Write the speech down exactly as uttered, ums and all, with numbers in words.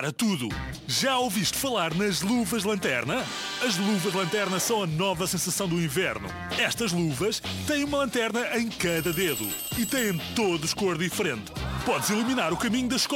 para tudo! Já ouviste falar nas luvas lanterna? As luvas lanterna são a nova sensação do inverno. Estas luvas têm uma lanterna em cada dedo e têm todos cor diferente. Podes iluminar o caminho da escola